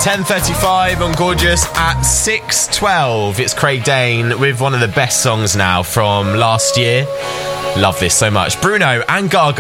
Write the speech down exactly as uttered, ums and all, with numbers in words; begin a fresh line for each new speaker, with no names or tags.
ten thirty-five on Gorgeous at six twelve. It's Craig Dane with one of the best songs now from last year. Love this so much. Bruno and Gaga.